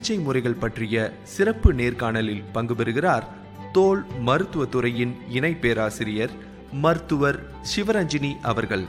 சிகிச்சை முறைகள் பற்றிய சிறப்பு நேர்காணலில் பங்கு பெறுகிறார் தோல் மருத்துவத்துறையின் இணை பேராசிரியர் மருத்துவர் சிவரஞ்சினி அவர்கள்.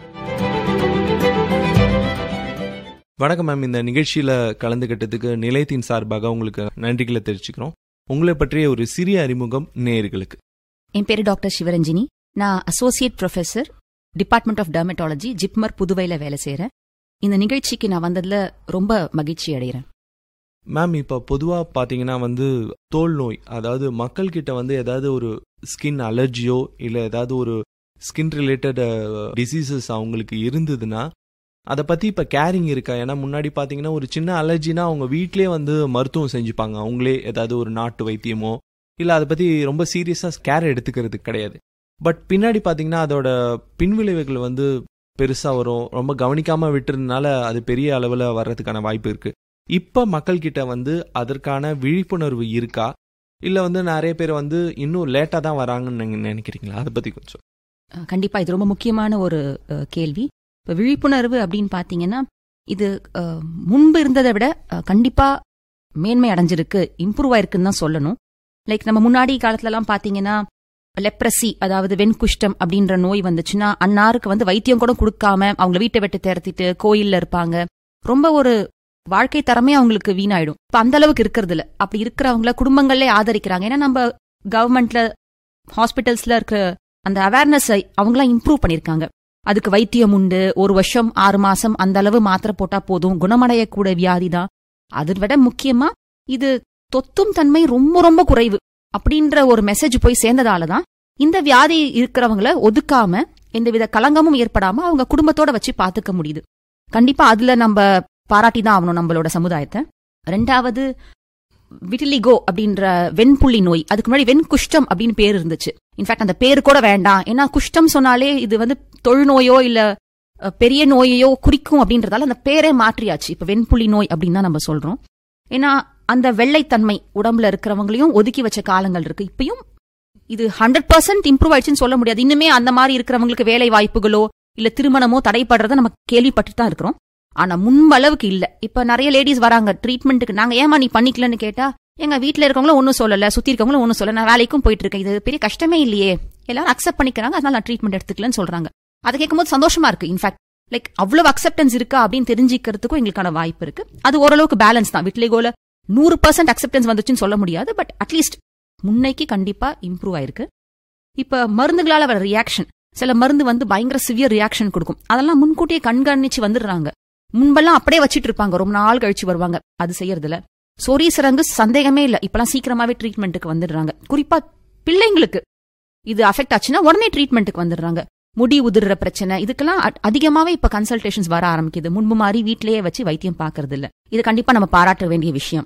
வணக்கம் மேம். இந்த நிகழ்ச்சியில் கலந்துகிட்டதுக்கு நிலையத்தின் சார்பாக உங்களுக்கு நன்றிகளை தெரிவிச்சுக்கிறோம். உங்களை பற்றிய ஒரு சிறிய அறிமுகம் நேயர்களுக்கு. என் பேரு டாக்டர் சிவரஞ்சினி. நான் associate professor, department of dermatology, JIPMER புதுவையில் வேலை செய்கிறேன். இந்த நிகழ்ச்சிக்கு நான் வந்ததில் ரொம்ப மகிழ்ச்சி அடைகிறேன். மேம், இப்போ பொதுவாக பார்த்தீங்கன்னா தோல் நோய், அதாவது மக்கள்கிட்ட ஏதாவது ஒரு ஸ்கின் அலர்ஜியோ இல்லை ஏதாவது ஒரு ஸ்கின் ரிலேட்டட் டிசீசஸ் அவங்களுக்கு இருந்ததுன்னா அதை பற்றி இப்போ கேரிங் இருக்கா? ஏன்னா முன்னாடி பார்த்தீங்கன்னா ஒரு சின்ன அலர்ஜினா அவங்க வீட்டிலே மருத்துவம் செஞ்சுப்பாங்க. அவங்களே ஏதாவது ஒரு நாட்டு வைத்தியமோ இல்லை அதை பற்றி ரொம்ப சீரியஸாக கேர் எடுத்துக்கிறது கிடையாது. பட் பின்னாடி பார்த்தீங்கன்னா அதோட பின்விளைவுகள் பெருசாக வரும். ரொம்ப கவனிக்காமல் விட்டுறதுனால அது பெரிய அளவில் வர்றதுக்கான வாய்ப்பு இருக்குது. இப்போ மக்கள்கிட்ட அதற்கான விழிப்புணர்வு இருக்கா? இல்லை நிறைய பேர் இன்னும் லேட்டாக தான் வராங்கன்னு நீங்கள் நினைக்கிறீங்களா? அதை பற்றி கொஞ்சம். கண்டிப்பாக இது ரொம்ப முக்கியமான ஒரு கேள்வி. இப்போ விழிப்புணர்வு அப்படின்னு பார்த்தீங்கன்னா இது முன்பு இருந்ததை விட கண்டிப்பாக மேன்மை அடைஞ்சிருக்கு, இம்ப்ரூவ் ஆயிருக்குன்னு தான் சொல்லணும். லைக் நம்ம முன்னாடி காலத்துலலாம் பார்த்தீங்கன்னா லெப்ரசி, அதாவது வெண்குஷ்டம் அப்படின்ற நோய் வந்துச்சுன்னா அன்னாருக்கு வைத்தியம் கூட கொடுக்காம அவங்க வீட்டை விட்டு திறத்திட்டு கோயிலில் இருப்பாங்க. ரொம்ப ஒரு வாழ்க்கை தரமே அவங்களுக்கு வீணாயிடும். இப்ப அந்த அளவுக்கு இருக்கிறது இல்ல. அப்படி இருக்கிறவங்கள குடும்பங்களே ஆதரிக்கிறாங்க. ஏன்னா நம்ம கவர்மெண்ட்ல ஹாஸ்பிட்டல்ஸ்ல இருக்கிற அந்த அவேர்னஸ் அவங்களாம் இம்ப்ரூவ் பண்ணிருக்காங்க. அதுக்கு வைத்தியம் உண்டு. 1 வருஷம் 6 மாசம் அந்த அளவு மாத்திரை போட்டா போதும், குணமடையக்கூடிய வியாதி தான். அதை விட முக்கியமா இது தொத்தும் தன்மை ரொம்ப ரொம்ப குறைவு அப்படின்ற ஒரு மெசேஜ் போய் சேர்ந்ததாலதான் இந்த வியாதி இருக்கிறவங்கள ஒதுக்காம எந்தவித கலங்கமும் ஏற்படாம அவங்க குடும்பத்தோட வச்சு பாத்துக்க முடியுது. கண்டிப்பா அதுல நம்ம பாராட்டி தான் ஆகணும் நம்மளோட சமுதாயத்தை. 2வது விட்டிலிகோ அப்படின்ற வெண்புள்ளி நோய். அதுக்கு முன்னாடி வெண்குஷ்டம் அப்படின்னு பேர் இருந்துச்சு. இன்ஃபேக்ட் அந்த பேரு கூட வேண்டாம். ஏன்னா குஷ்டம் சொன்னாலே இது தொழுநோயோ இல்ல பெரிய நோயையோ குறிக்கும் அப்படின்றதால அந்த பேரே மாற்றியாச்சு. இப்ப வெண்புள்ளி நோய் அப்படின்னு தான் நம்ம சொல்றோம். ஏன்னா அந்த வெள்ளைத்தன்மை உடம்புல இருக்கிறவங்களையும் ஒதுக்கி வச்ச காலங்கள் இருக்கு. இப்பயும் இது 100% இம்ப்ரூவ் ஆயிடுச்சுன்னு சொல்ல முடியாது. இன்னுமே அந்த மாதிரி இருக்கிறவங்களுக்கு வேலை வாய்ப்புகளோ இல்ல திருமணமோ தடைப்படுறத நம்ம கேள்விப்பட்டு தான் இருக்கிறோம். ஆனா முன்பளவுக்கு இல்ல. இப்ப நிறைய லேடிஸ் வராங்க ட்ரீட்மெண்ட்டுக்கு. நாங்க ஏமா நீ பண்ணிக்கலன்னு கேட்டா எங்க வீட்டுல இருக்கவங்களும் ஒன்னும் சொல்லல, சுத்தி இருக்கவங்களும் ஒன்னும் சொல்ல, நான் வேலைக்கும் போயிட்டு இருக்கேன், இது பெரிய கஷ்டமே இல்லையே, எல்லாரும் அக்செப்ட் பண்ணிக்கிறாங்க, அதனால நான் ட்ரீட்மெண்ட் எடுத்துக்கலன்னு சொல்றாங்க. அதை கேட்கும்போது சந்தோஷமா இருக்கு. இன்ஃபேக்ட் லைக் அவ்வளவு அக்செப்டன்ஸ் இருக்கா அப்படின்னு தெரிஞ்சுக்கிறதுக்கும் எங்களுக்கான வாய்ப்பு இருக்கு. அது ஓரளவுக்கு பேலன்ஸ் தான். விட்லிகோல 100% அக்செப்டன்ஸ் வந்துச்சுன்னு சொல்ல முடியாது. பட் அட்லீஸ்ட் முன்னைக்கு கண்டிப்பா இம்ப்ரூவ் ஆயிருக்கு. இப்ப மருந்துகளால வர ரியாக்ஷன், சில மருந்து பயங்கர சிவியர் ரியாக்ஷன் கொடுக்கும். அதெல்லாம் முன்கூட்டியே கண்காணிச்சு வந்துடுறாங்க. முன்பெல்லாம் அப்படியே வச்சிட்டு இருப்பாங்க, ரொம்ப நாள் கழிச்சு வருவாங்க. அது செய்யறதுல சொறி சிரங்கு சந்தேகமே இல்ல. இப்பெல்லாம் சீக்கிரமாவே ட்ரீட்மெண்ட்டுக்கு வந்துடுறாங்க. குறிப்பா பிள்ளைங்களுக்கு இது அஃபெக்ட் ஆச்சுன்னா உடனே ட்ரீட்மெண்ட்டுக்கு வந்துடுறாங்க. முடி உதிர்ற பிரச்சனை, இதுக்கெல்லாம் அதிகமாவே இப்ப கன்சல்டேஷன்ஸ் வர ஆரம்பிக்குது. முன்பு மாதிரி வீட்டிலேயே வச்சு வைத்தியம் பாக்குறது இல்ல. இது கண்டிப்பா நம்ம பாராட்ட வேண்டிய விஷயம்.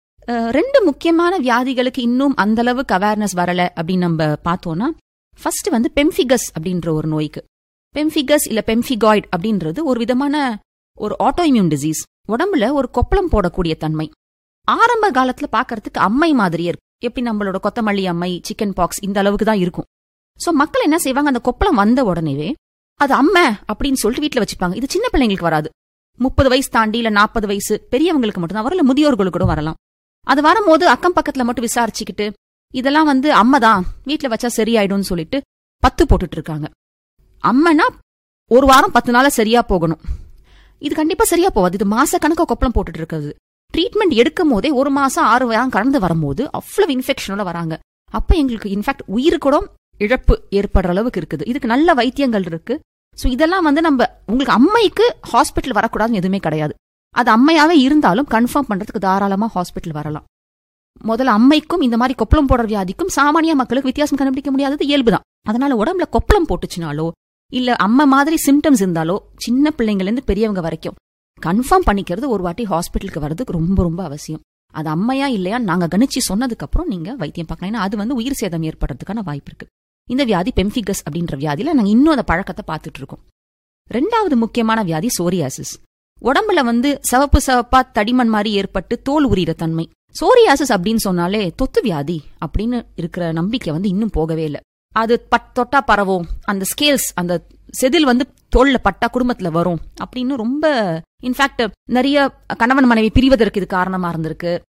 2 முக்கியமான வியாதிகளுக்கு இன்னும் அந்த அளவுக்கு அவேர்னஸ் வரல அப்படின்னு நம்ம பார்த்தோம்னா, ஃபர்ஸ்ட் பெம்ஃபிகஸ் அப்படின்ற ஒரு நோய்க்கு. பெம்ஃபிகஸ் இல்ல பெம்ஃபிகாய்டு அப்படின்றது ஒரு விதமான ஒரு ஆட்டோ இம்யூன் டிசீஸ். உடம்புல ஒரு கொப்பளம் போடக்கூடிய தன்மை. ஆரம்ப காலத்துல பாக்கிறதுக்கு அம்மை மாதிரியே இருக்கும். எப்படி நம்மளோட கொத்தமல்லி அம்மை, சிக்கன் பாக்ஸ் இந்த அளவுக்கு தான் இருக்கும். சோ மக்கள் என்ன செய்வாங்க, அந்த கொப்பளம் வந்த உடனேவே அது அம்மை அப்படின்னு சொல்லிட்டு வீட்டுல வச்சுப்பாங்க. இது சின்ன பிள்ளைங்களுக்கு வராது. 30 வயசு தாண்டி இல்ல 40 வயசு பெரியவங்களுக்கு மட்டும்தான் வரல, முதியோர்களுக்கு கூட வரலாம். அது வரும்போது அக்கம் பக்கத்துல மட்டும் விசாரிச்சுக்கிட்டு இதெல்லாம் அம்மைதான், வீட்டுல வச்சா சரியாயிடும் சொல்லிட்டு 10 போட்டுட்டு இருக்காங்க. அம்மைனா 1 வாரம் 10 நாள சரியா போகணும். இது கண்டிப்பா சரியா போவாது. இது மாச கணக்கா கொப்பளம் போட்டுட்டு இருக்கிறது. ட்ரீட்மெண்ட் எடுக்கும் போதே 1 மாசம் 6 வாரம் கடந்து வரும்போது அவ்வளவு இன்ஃபெக்ஷனோட வராங்க. அப்ப எங்களுக்கு இன்ஃபேக்ட் உயிருக்கு கூட இழப்பு ஏற்படுற அளவுக்கு இருக்குது. இதுக்கு நல்ல வைத்தியங்கள் இருக்கு. சோ இதெல்லாம் நம்ம உங்களுக்கு அம்மைக்கு ஹாஸ்பிட்டல் வரக்கூடாதுன்னு எதுவுமே கிடையாது. அது அம்மையாவே இருந்தாலும் கன்ஃபார்ம் பண்றதுக்கு தாராளமா ஹாஸ்பிட்டல் வரலாம். முதல்ல அம்மைக்கும் இந்த மாதிரி கொப்பளம் போடுற வியாதிக்கும் சாமானிய மக்களுக்கு வித்தியாசம் கண்டுபிடிக்க முடியாதது இயல்புதான். அதனால உடம்புல கொப்பளம் போட்டுச்சுனாலோ இல்ல அம்மா மாதிரி சிம்டம்ஸ் இருந்தாலோ சின்ன பிள்ளைங்கள்ல இருந்து பெரியவங்க வரைக்கும் கன்ஃபார்ம் பண்ணிக்கிறது ஒரு வாட்டி ஹாஸ்பிட்டலுக்கு வர்றதுக்கு ரொம்ப ரொம்ப அவசியம். அது அம்மையா இல்லையா நாங்க கணிச்சு சொன்னதுக்கு அப்புறம் நீங்க வைத்தியம் பார்க்கலாம். ஏன்னா அது உயிர் சேதம் ஏற்படுறதுக்கான வாய்ப்பு இருக்கு. இந்த வியாதி பெம்ஃபிகஸ் அப்படின்ற வியாதியில நாங்க இன்னும் அந்த பழக்கத்தை பார்த்துட்டு இருக்கோம். 2வது முக்கியமான வியாதி சோரியாசிஸ். உடம்புல சிவப்பு சிவப்பா தடிமண் மாதிரி ஏற்பட்டு தோல் உரியிற தன்மை. சோரியாசிஸ் அப்படின்னு சொன்னாலே தொத்து வியாதி அப்படின்னு இருக்கிற நம்பிக்கை இன்னும் போகவே இல்லை. அது தொட்டா பரவும், அந்த ஸ்கேல்ஸ் அந்த செதில் தோல்ல பட்டா குடும்பத்துல வரும் அப்படின்னு ரொம்ப இன்ஃபேக்ட் நிறைய கணவன் மனைவி பிரிவதற்கு இது காரணமா இருந்திருக்கு.